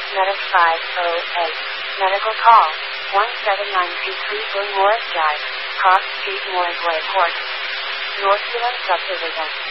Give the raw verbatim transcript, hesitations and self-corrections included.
Medic five oh eight. Medical call. one seven nine two three Glen Morris Drive, Cross Street, Morrisway Port. Northfield Subdivision.